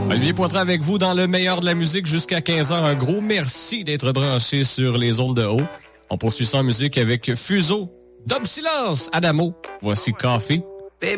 Olivier Poitras avec vous dans le meilleur de la musique jusqu'à 15h. Un gros merci d'être branché sur les ondes de haut. On poursuit ça en musique avec Fuso, Dub Silence, Adamo. Voici Coffee.